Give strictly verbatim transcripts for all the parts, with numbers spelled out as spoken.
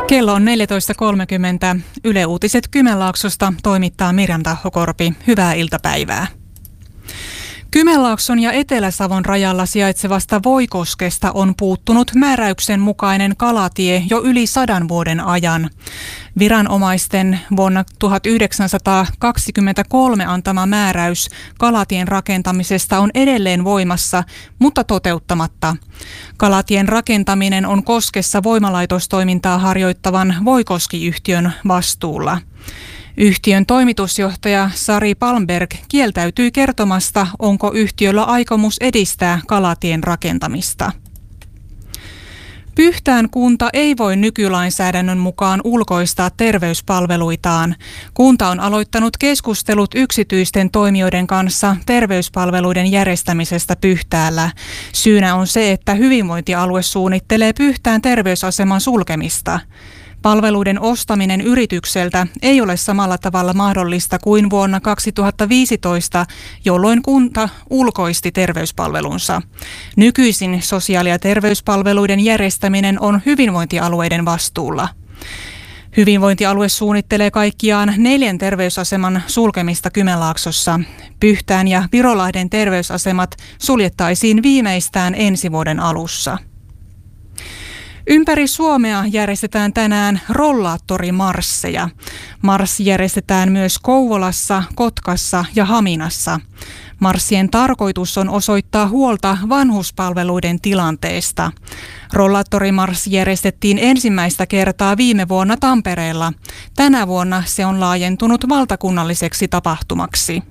Kello on neljätoista kolmekymmentä. Yle Uutiset Kymenlaaksosta toimittaa Mirjam Tahokorpi. Hyvää iltapäivää. Kymenlaakson ja Etelä-Savon rajalla sijaitsevasta Voikoskesta on puuttunut määräyksen mukainen kalatie jo yli sadan vuoden ajan. Viranomaisten vuonna tuhatyhdeksänsataakaksikymmentäkolme antama määräys kalatien rakentamisesta on edelleen voimassa, mutta toteuttamatta. Kalatien rakentaminen on Koskessa voimalaitostoimintaa harjoittavan Voikoski-yhtiön vastuulla. Yhtiön toimitusjohtaja Sari Palmberg kieltäytyi kertomasta, onko yhtiöllä aikomus edistää kalatien rakentamista. Pyhtään kunta ei voi nykylainsäädännön mukaan ulkoistaa terveyspalveluitaan. Kunta on aloittanut keskustelut yksityisten toimijoiden kanssa terveyspalveluiden järjestämisestä Pyhtäällä. Syynä on se, että hyvinvointialue suunnittelee Pyhtään terveysaseman sulkemista. Palveluiden ostaminen yritykseltä ei ole samalla tavalla mahdollista kuin vuonna kaksituhattaviisitoista, jolloin kunta ulkoisti terveyspalvelunsa. Nykyisin sosiaali- ja terveyspalveluiden järjestäminen on hyvinvointialueiden vastuulla. Hyvinvointialue suunnittelee kaikkiaan neljän terveysaseman sulkemista Kymenlaaksossa. Pyhtään ja Virolahden terveysasemat suljettaisiin viimeistään ensi vuoden alussa. Ympäri Suomea järjestetään tänään rollaattorimarsseja. Marssi järjestetään myös Kouvolassa, Kotkassa ja Haminassa. Marssien tarkoitus on osoittaa huolta vanhuspalveluiden tilanteesta. Rollaattorimarssi järjestettiin ensimmäistä kertaa viime vuonna Tampereella. Tänä vuonna se on laajentunut valtakunnalliseksi tapahtumaksi.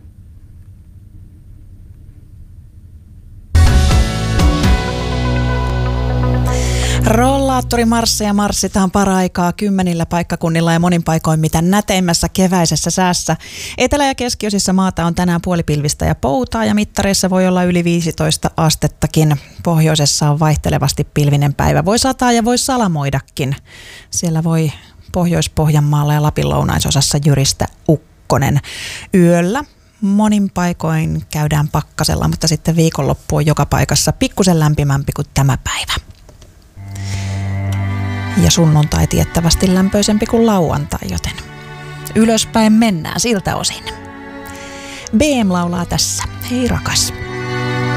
Rollaattorimarsseja marssitaan paraikaa kymmenillä paikkakunnilla ja monin paikoin mitä näteimmässä keväisessä säässä. Etelä- ja keskiosissa maata on tänään puolipilvistä ja poutaa ja mittareissa voi olla yli viisitoista astettakin. Pohjoisessa on vaihtelevasti pilvinen päivä. Voi sataa ja voi salamoidakin. Siellä voi Pohjois-Pohjanmaalla ja Lapin lounaisosassa jyristä ukkonen. Yöllä monin paikoin käydään pakkasella, mutta sitten viikonloppu on joka paikassa pikkusen lämpimämpi kuin tämä päivä. Ja sunnuntai tiettävästi lämpöisempi kuin lauantai, joten ylöspäin mennään siltä osin. B M laulaa tässä. Hei rakas.